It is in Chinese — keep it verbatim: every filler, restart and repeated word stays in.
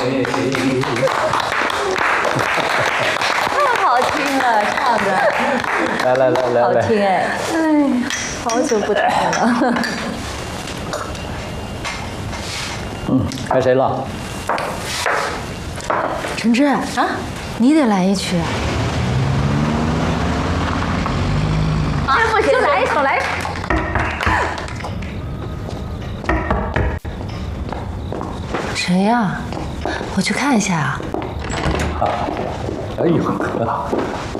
太好听了，唱的。 来来来来来， 好听哎，哎，好久不听了。 嗯，该谁了？ 陈志啊，你得来一曲啊！ 啊，我就来一首，来一首。 谁呀？我去看一下啊。 哎呦呵。